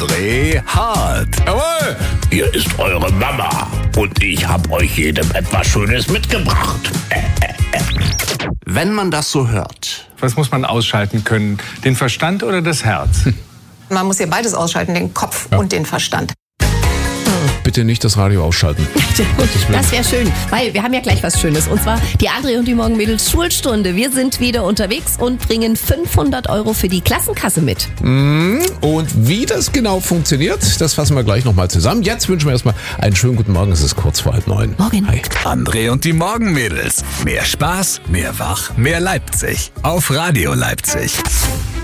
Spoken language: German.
André Hart. Jawohl, hier ist eure Mama und ich hab euch jedem etwas Schönes mitgebracht. Wenn man das so hört. Was muss man ausschalten können? Den Verstand oder das Herz? Man muss hier beides ausschalten, den Kopf und den Verstand. Bitte nicht das Radio ausschalten. Das wäre schön, weil wir haben ja gleich was Schönes. Und zwar die André und die Morgenmädels Schulstunde. Wir sind wieder unterwegs und bringen 500 € für die Klassenkasse mit. Und wie das genau funktioniert, das fassen wir gleich nochmal zusammen. Jetzt wünschen wir erstmal einen schönen guten Morgen. Es ist kurz vor 8:30. Morgen. Hi. André und die Morgenmädels. Mehr Spaß, mehr Wach, mehr Leipzig. Auf Radio Leipzig.